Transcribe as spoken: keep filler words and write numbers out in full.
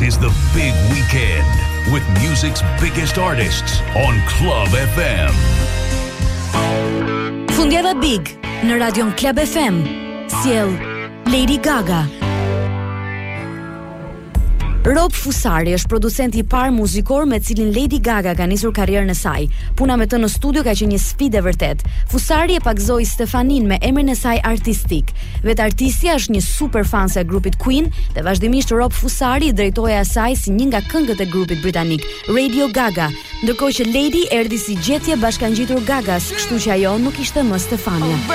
is the big weekend with music's biggest artists on Club F M. Fundjava Big në radion Club F M. Sjell Lady Gaga. Rob Fusari është producenti i parë muzikor me cilin Lady Gaga ka nisur karrierën e saj. Puna me të në studio ka qenë një sfidë e vërtet. Fusari e pagzoi Stefanin me emrin e saj artistik. Vetë artistja është një super fan e grupit Queen dhe vazhdimisht Rob Fusari i drejtoi asaj si një nga këngët e grupit britanik, Radio Gaga, ndërkohë që Lady erdhi si gjetje bashkangjitur Gagas, kështu që ajo nuk ishte më Stefania.